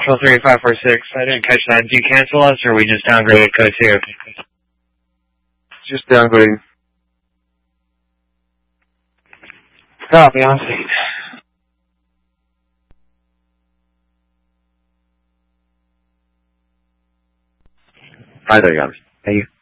Nashville 3546. I didn't catch that. Did you cancel us, or we just downgraded code 2? Just downgrading. Copy, on scene. Hi there, Jan. Thank you.